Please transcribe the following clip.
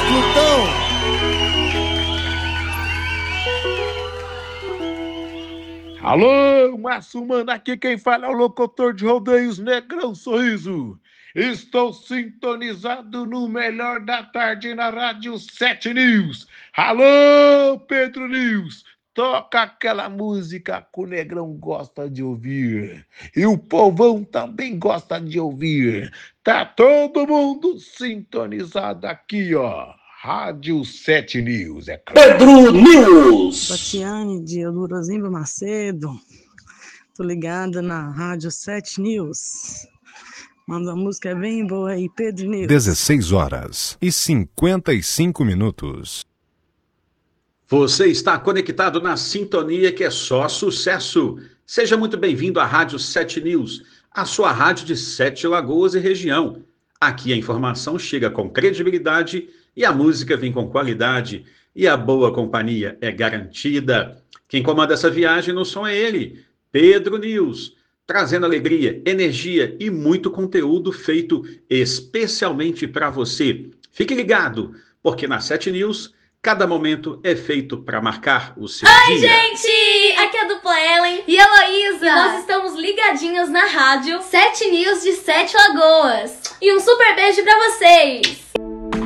Plutão. Alô, Márcio Mano, aqui quem fala é o locutor de rodeios Negrão Sorriso. Estou sintonizado no melhor da tarde na Rádio 7 News. Alô, Pedro News, toca aquela música que o Negrão gosta de ouvir. E o povão também gosta de ouvir. Tá todo mundo sintonizado aqui, ó. Rádio 7 News, é claro. Pedro News. Tatiane de Elurazinho Macedo. Tô ligada na Rádio 7 News. Manda uma música bem boa aí, Pedro News. 16h55. Você está conectado na sintonia que é só sucesso. Seja muito bem-vindo à Rádio 7 News, a sua rádio de 7 Lagoas e região. Aqui a informação chega com credibilidade e a música vem com qualidade. E a boa companhia é garantida. Quem comanda essa viagem no som é ele, Pedro News, trazendo alegria, energia e muito conteúdo feito especialmente para você. Fique ligado, porque na 7 News, cada momento é feito para marcar o seu dia. Oi, gente! Aqui é a dupla Ellen e Heloísa. E nós estamos ligadinhos na rádio 7 News de 7 Lagoas. E um super beijo para vocês!